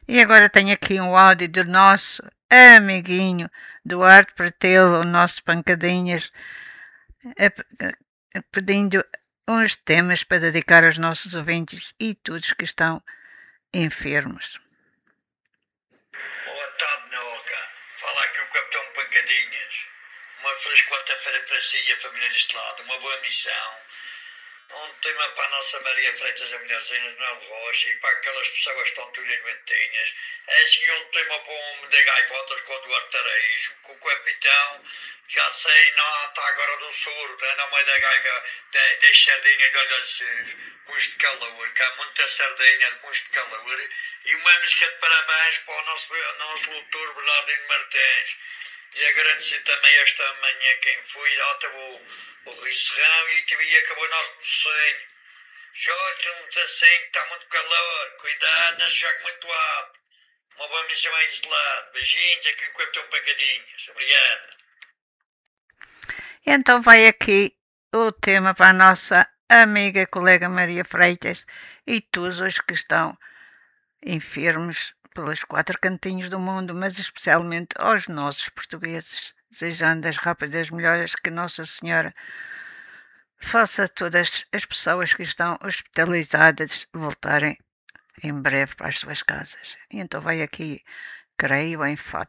E agora tenho aqui um áudio do nosso amiguinho Duarte Pretelo, o nosso Pancadinhas, pedindo uns temas para dedicar aos nossos ouvintes e todos que estão enfermos. Boa tarde, Naoca. Fala aqui o Capitão Pancadinhas. Uma feliz quarta-feira para si e a família deste lado. Uma boa missão. Um tema para a nossa Maria Freitas, a mulherzinha de Nelo Rocha, e para aquelas pessoas que estão tudo doentinhas. É seguir um tema para o homem de gaivotas com o Duarte Araíjo, com o capitão, já sei, não está agora do surdo, anda meio da gaiva, das sardinhas de olhos azuis, muitos de calor, que há muita sardinha de muitos de calor, e uma música de parabéns para o nosso doutor Bernardino Martins. E agradecer também esta manhã quem foi, lá teve o Rui Serrão e acabou o nosso sonho. Jorge, não assim, está muito calor, cuidado, não jogue muito alto. Uma boa missão aí deste lado. Beijinhos, aqui o Capitão Pancadinhas. Obrigado. Então vai aqui o tema para a nossa amiga e colega Maria Freitas e todos os que estão enfermos pelos quatro cantinhos do mundo, mas especialmente aos nossos portugueses, desejando as rápidas melhoras que Nossa Senhora faça todas as pessoas que estão hospitalizadas voltarem em breve para as suas casas. E então vai aqui, creio em fato.